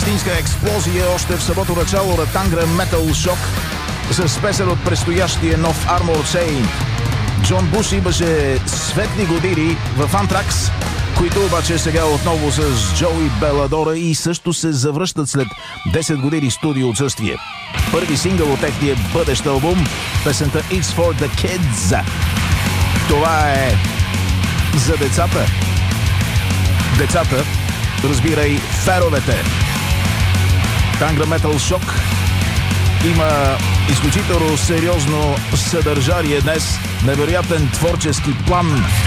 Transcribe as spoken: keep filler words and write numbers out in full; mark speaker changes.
Speaker 1: истинска експлозия още в самото начало на Tangram Metal Shock с песен от предстоящия нов Armored Saint. Джон Буш имаше светли години в Anthrax, които обаче сега отново с Джоуи Беладора и също се завръщат след десет години студио отсъствие. Първи сингъл от техния бъдещ албум, песента It's for the Kids. Това е за децата. Децата, разбирай, феровете. Tangram Metal Shock има изключително сериозно съдържание днес, невероятен творчески план.